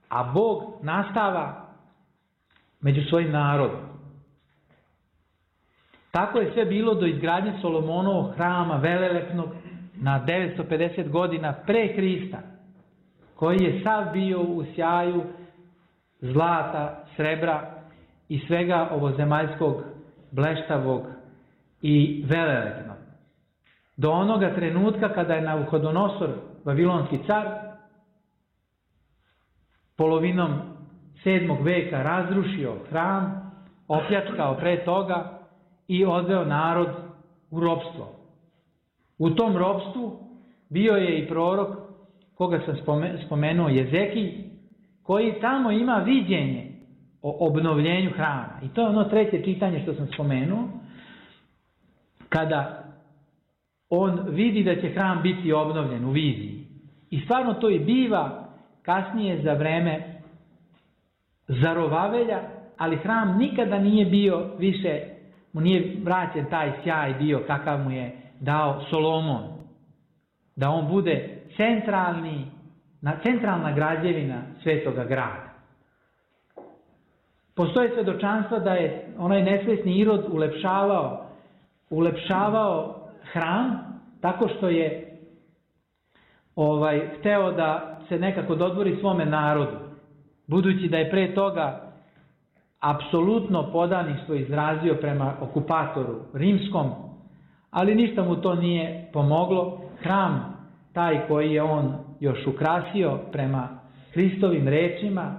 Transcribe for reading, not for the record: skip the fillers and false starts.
a Bog nastava među svojim narodom. Tako je sve bilo do izgradnje Solomonovog hrama velelepnog na 950 godina pre Hrista, koji je sav bio u sjaju zlata, srebra i svega ovozemaljskog, bleštavog i velelepnog. Do onoga trenutka kada je Navuhodonosor, vavilonski car, polovinom 7. veka razrušio hram, opljačkao pre toga i odveo narod u ropstvo. U tom ropstvu bio je i prorok, koga sam spomenuo, Jezekij, koji tamo ima viđenje o obnovljenju hrama. I to je ono treće čitanje što sam spomenuo, kada on vidi da će hram biti obnovljen u viziji. I stvarno to i biva kasnije za vreme Zarovavelja, ali hram nikada nije bio više, mu nije vraćen taj sjaj bio kakav mu je dao Solomon. Da on bude centralna građevina svetoga grada. Postoje svedočanstva da je onaj nesvesni Irod ulepšavao hram tako što je hteo da se nekako dodvori svome narodu, budući da je pre toga apsolutno podaništvo izrazio prema okupatoru rimskom, ali ništa mu to nije pomoglo. Hram, taj koji je on još ukrasio prema Hristovim rečima,